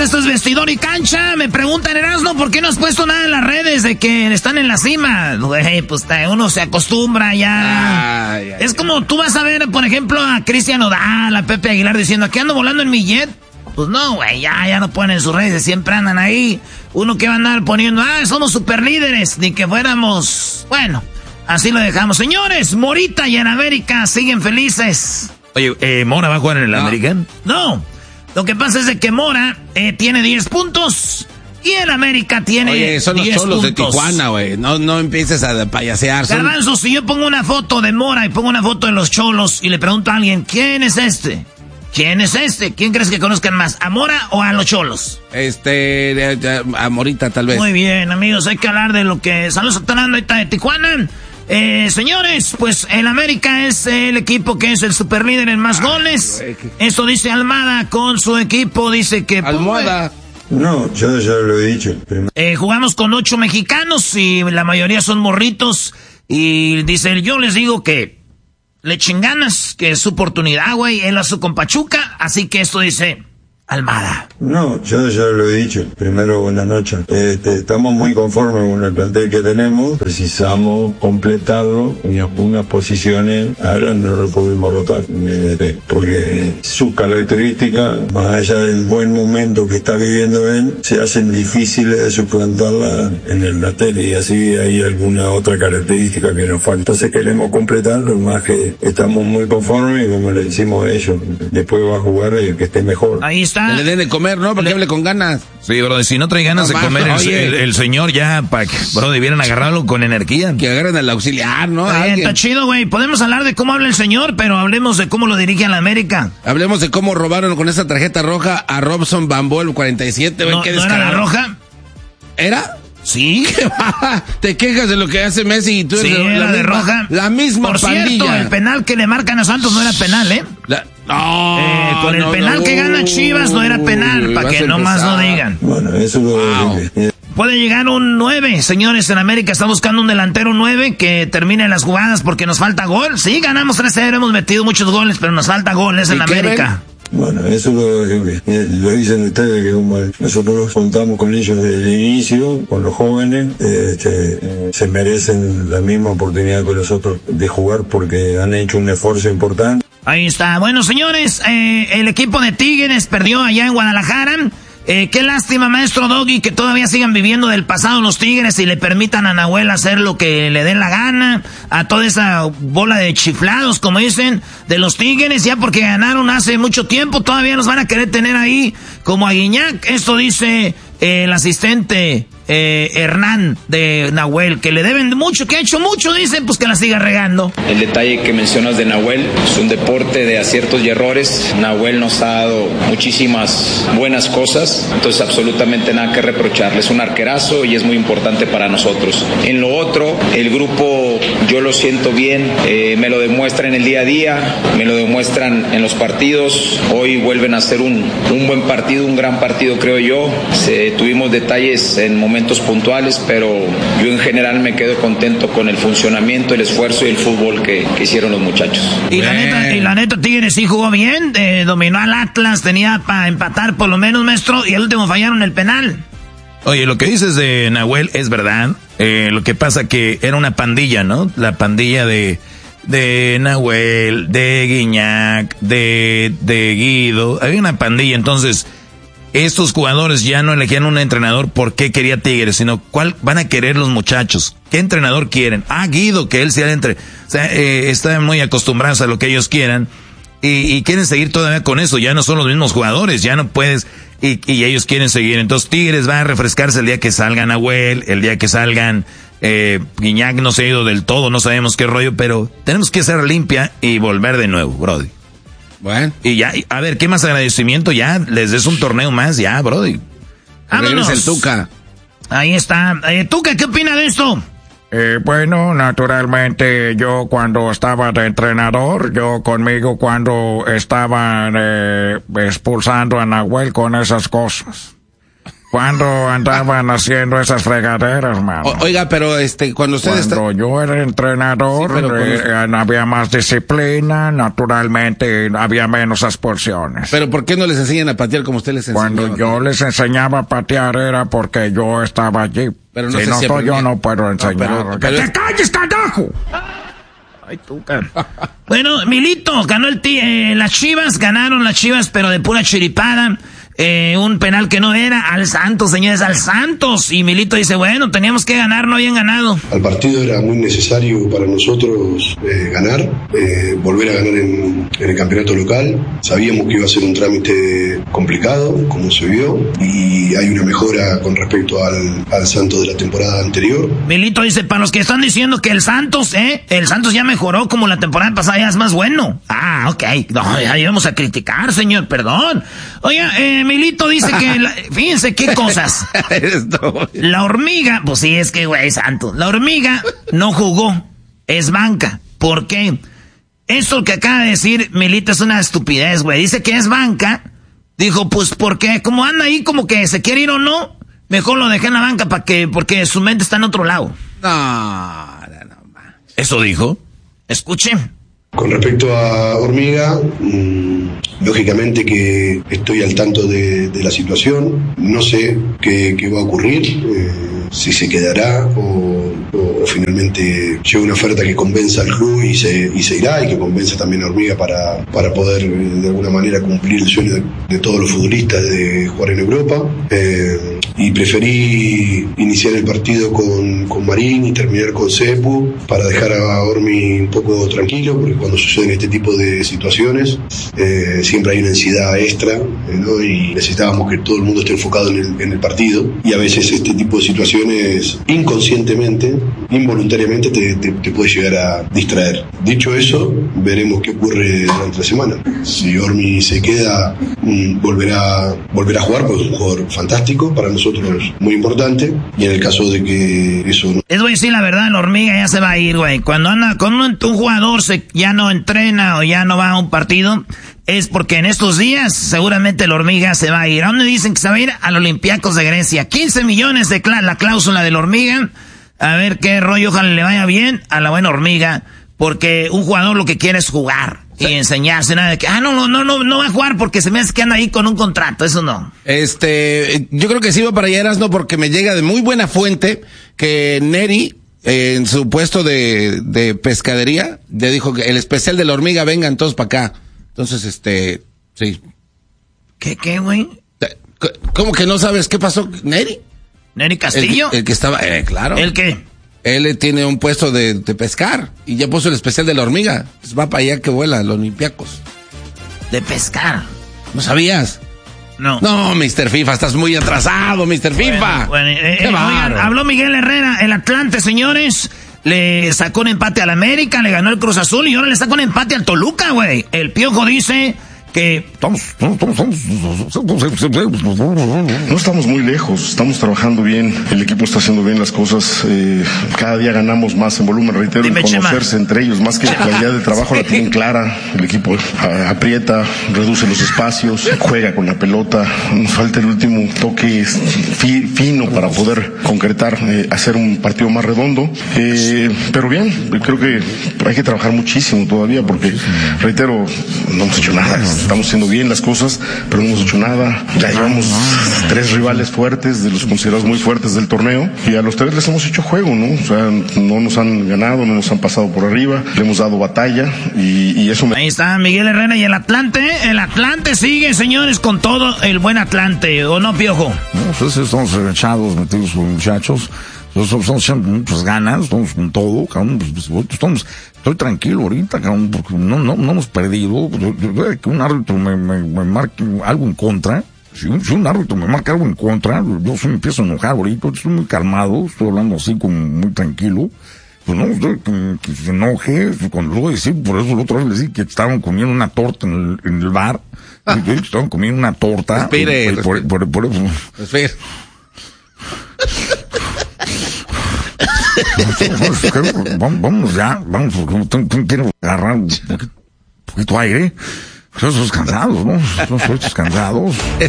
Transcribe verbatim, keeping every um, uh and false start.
esto es Vestidor y Cancha. Me preguntan, Erasmo, ¿por qué no has puesto nada en las redes de que están en la cima? Güey, pues uno se acostumbra ya. Ay, ay, es como tú vas a ver, por ejemplo, a Cristian Nodal, a Pepe Aguilar diciendo, ¿aquí ando volando en mi jet? Pues no, güey, ya, ya no ponen sus redes, siempre andan ahí. Uno que va a andar poniendo, ah, somos super líderes, ni que fuéramos... Bueno, así lo dejamos. Señores, Morita y en América siguen felices. Oye, eh, ¿Mora va a jugar en el no. American? No, lo que pasa es de que Mora eh, tiene diez puntos y el América tiene Oye, son los diez Cholos puntos. de Tijuana, güey. No, no empieces a payasear. Son... Garbanzo, si yo pongo una foto de Mora y pongo una foto de los Cholos y le pregunto a alguien, ¿quién es este? ¿Quién es este? ¿Quién crees que conozcan más? ¿A Mora o a los Cholos? Este, a Morita tal vez. Muy bien, amigos, hay que hablar de lo que... Saludos a Talando de Tijuana. Eh, señores, pues el América es el equipo que es el superlíder en más Ay, goles. Güey, que... Eso dice Almada con su equipo, dice que... Almohada. No, yo ya lo he dicho. Eh, jugamos con ocho mexicanos y la mayoría son morritos. Y dice, yo les digo que le echen ganas, que es su oportunidad, güey. Él hace con Pachuca, así que esto dice... Almada. No, yo ya lo he dicho. Primero, buenas noches. Este, estamos muy conformes con el plantel que tenemos. Precisamos completarlo en algunas posiciones. Ahora no lo pudimos rotar. Porque sus características, más allá del buen momento que está viviendo él, se hacen difíciles de suplantarla en el plantel. Y así hay alguna otra característica que nos falta. Entonces queremos completarlo, más que estamos muy conformes y como le decimos a ellos, después va a jugar el que esté mejor. Ahí está. Que le den de comer, ¿no? Para que hable con ganas. Sí, bro, si no trae ganas no, de comer el, el, el señor ya, para que, bro, debieran agarrarlo con energía. Que agarren al auxiliar, ¿no? Bien, está chido, güey. Podemos hablar de cómo habla el señor, pero hablemos de cómo lo dirige a la América. Hablemos de cómo robaron con esa tarjeta roja a Robson Bambó, el cuarenta y siete, güey. No, ¿Qué ¿no era la roja? ¿Era? Sí. Te quejas de lo que hace Messi y tú sí, eres era la, de misma, roja. La misma Por pandilla. cierto, el penal que le marcan a Santos no era penal, ¿eh? La... No, eh, con el no, penal no, que gana Chivas no era penal, para que nomás no digan. Bueno, eso lo wow. Puede llegar un nueve, señores, en América está buscando un delantero nueve que termine las jugadas porque nos falta gol. Sí, ganamos tres cero, hemos metido muchos goles, pero nos falta goles en América. Bueno, eso lo, lo dicen ustedes, que como nosotros contamos con ellos desde el inicio, con los jóvenes, este, se merecen la misma oportunidad que los otros de jugar porque han hecho un esfuerzo importante. Ahí está. Bueno, señores, eh, el equipo de Tigres perdió allá en Guadalajara. Eh, qué lástima, maestro Doggy, que todavía sigan viviendo del pasado los Tigres y le permitan a Nahuel hacer lo que le den la gana, a toda esa bola de chiflados, como dicen, de los Tigres, ya porque ganaron hace mucho tiempo, todavía nos van a querer tener ahí como a Guiñac. Esto dice eh, el asistente eh, Hernán de Nahuel, que le deben mucho, que ha hecho mucho, dicen, pues que la siga regando. El detalle que mencionas de Nahuel es un deporte de aciertos y errores. Nahuel nos ha dado muchísimas buenas cosas, entonces absolutamente nada que reprocharle. Es un arquerazo y es muy importante para nosotros. En lo otro, el grupo yo lo siento bien, eh, me lo demuestra en el día a día, me lo demuestran en los partidos. Hoy vuelven a hacer un, un buen partido, un gran partido creo yo. Se, tuvimos detalles en momentos puntuales, pero yo en general me quedo contento con el funcionamiento, el esfuerzo y el fútbol que, que hicieron los muchachos. Y la neta, y la neta Tigres sí jugó bien, eh, dominó al Atlas, tenía para empatar por lo menos, maestro, y al último fallaron el penal. Oye, lo que dices de Nahuel es verdad. Eh, lo que pasa que era una pandilla, ¿no? La pandilla de de Nahuel, de Guiñac, de de Guido. Había una pandilla, entonces estos jugadores ya no elegían un entrenador porque quería Tigres, sino cuál van a querer los muchachos. ¿Qué entrenador quieren? Ah, Guido, que él sea el entre... O sea, eh, están muy acostumbrados a lo que ellos quieran y, y quieren seguir todavía con eso. Ya no son los mismos jugadores, ya no puedes... Y, y ellos quieren seguir. Entonces Tigres va a refrescarse el día que salgan Nahuel, el día que salgan... Eh, Guiñac no se ha ido del todo, no sabemos qué rollo, pero tenemos que hacer limpia y volver de nuevo, brody. Bueno. Y ya, a ver, ¿qué más agradecimiento? Ya, les des un torneo más, ya, brody. Vámonos. el Tuca. Ahí está. Eh, Tuca, ¿qué opina de esto? Eh, bueno, naturalmente yo cuando estaba de entrenador, yo conmigo cuando estaban eh, expulsando a Nahuel con esas cosas. Cuando andaban haciendo esas fregaderas, mano. O, oiga, pero este, cuando usted Cuando está... yo era entrenador, sí, eh, cuando... había más disciplina, naturalmente había menos expulsiones. Pero ¿por qué no les enseñan a patear como usted les enseñaba? Cuando yo les enseñaba a patear era porque yo estaba allí. Pero no si sé no si estoy yo, no puedo enseñar. No, pero, ¡Que pero te es... calles, carajo! Ay, tú, bueno, Milito, ganó el t eh, las Chivas, ganaron las Chivas, pero de pura chiripada. Eh, un penal que no era al Santos, señores, al Santos. Y Milito dice, bueno, teníamos que ganar, no habían ganado. Al partido era muy necesario para nosotros eh, ganar, eh, volver a ganar en, en el campeonato local. Sabíamos que iba a ser un trámite complicado, como se vio, y hay una mejora con respecto al, al Santos de la temporada anterior. Milito dice, para los que están diciendo que el Santos, eh, el Santos ya mejoró como la temporada pasada, ya es más bueno. Ah, ok, no, ya íbamos a criticar, señor, perdón. Oiga, eh, Milito dice que, la, fíjense qué cosas. La hormiga, pues sí, es que, güey, santo. La hormiga no jugó, es banca. ¿Por qué? Eso que acaba de decir Milito es una estupidez, güey. Dice que es banca. Dijo, pues, porque como anda ahí como que se quiere ir o no, mejor lo dejé en la banca para que, porque su mente está en otro lado. No, no, no. ¿Eso dijo? Escuche. Con respecto a Hormiga, mmm, lógicamente que estoy al tanto de, de la situación, no sé qué, qué va a ocurrir, eh, si se quedará o, o, o finalmente llega una oferta que convenza al club y se, y se irá, y que convenza también a Hormiga para, para poder de alguna manera cumplir el sueño de, de todos los futbolistas de jugar en Europa. Eh, y preferí iniciar el partido con, con Marín y terminar con Cepu para dejar a Hormi un poco tranquilo, porque cuando suceden este tipo de situaciones eh, siempre hay una ansiedad extra, eh, ¿no? Y necesitábamos que todo el mundo esté enfocado en el, en el partido, y a veces este tipo de situaciones inconscientemente, involuntariamente te, te, te puede llegar a distraer. Dicho eso, veremos qué ocurre durante la semana. Si Hormi se queda, mm, volverá, volverá a jugar, porque es un jugador fantástico para nosotros, muy importante, y en el caso de que eso no... Les voy a decir la verdad, la hormiga ya se va a ir, güey. Cuando anda, cuando un, un jugador se, ya no entrena o ya no va a un partido, es porque en estos días seguramente la hormiga se va a ir. ¿A dónde dicen que se va a ir? Al Olympiacos de Grecia. quince millones de cl- la cláusula de la hormiga. A ver qué rollo, ojalá le vaya bien a la buena hormiga, porque un jugador lo que quiere es jugar y enseñarse, nada de que, ah, no, no, no, no, no va a jugar porque se me hace que anda ahí con un contrato, eso no. Este, yo creo que sí va para allá, Erasmo, porque me llega de muy buena fuente que Neri, eh, en su puesto de, de pescadería, le dijo que el especial de la hormiga, vengan todos para acá. Entonces, este, sí. ¿Qué, qué, güey? ¿Cómo que no sabes qué pasó, Neri? ¿Neri Castillo? El, el que estaba, eh, claro. ¿El qué? Él tiene un puesto de, de pescar y ya puso el especial de la hormiga. Pues va para allá que vuela, los Olympiacos. ¿De pescar? ¿No sabías? No. No, mister FIFA, estás muy atrasado, mister FIFA. Bueno, bueno, eh, eh, oigan, habló Miguel Herrera, el Atlante, señores. Le sacó un empate al América, le ganó el Cruz Azul y ahora le sacó un empate al Toluca, güey. El Piojo dice que... Estamos, estamos, estamos, no estamos muy lejos, estamos trabajando bien, el equipo está haciendo bien las cosas, eh, cada día ganamos más en volumen, reitero, en conocerse entre ellos, más que la calidad de trabajo la tienen clara, el equipo aprieta, reduce los espacios, juega con la pelota, nos falta el último toque fi, fino para poder concretar, eh, hacer un partido más redondo, eh, pero bien, creo que hay que trabajar muchísimo todavía, porque, reitero, no hemos hecho nada. Estamos haciendo bien las cosas, pero no hemos hecho nada. Ya llevamos tres rivales fuertes, de los considerados muy fuertes del torneo, y a los tres les hemos hecho juego, ¿no? O sea, no nos han ganado, no nos han pasado por arriba, le hemos dado batalla, y, y eso me... Ahí está Miguel Herrera y el Atlante. El Atlante sigue, señores, con todo el buen Atlante, ¿o no, Piojo? No, pues estamos echados, metidos con muchachos. Estamos echando muchas ganas, estamos con todo, cabrón, pues, estamos, estoy tranquilo ahorita, cabrón, porque no, no, no hemos perdido. Yo, yo, que un árbitro me, me, me marque algo en contra, si un, si un árbitro me marca algo en contra, yo me empiezo a enojar ahorita, estoy muy calmado, estoy hablando así como muy tranquilo. Pues no, estoy, que, que se enoje, cuando lo voy a decir, por eso la otra vez le dije que estaban comiendo una torta en el, en el bar, ah. que estaban comiendo una torta. Respire, y, y, por, por, por, por, Respire. Vamos, vamos ya, vamos, porque quiero agarrar un poquito, poquito aire. Esos cansados, ¿no? Esos cansados.